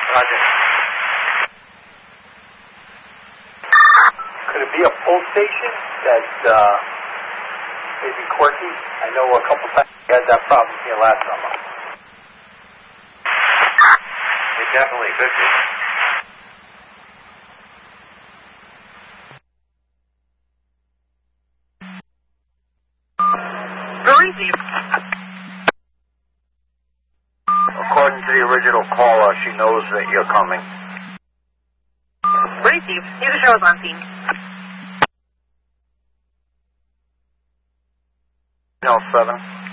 Roger. Could it be a pull station that's maybe quirky? I know a couple times we had that problem here last summer. It definitely could be. According to the original caller, she knows that you're coming. Receive. Neither show is on scene. No, 7.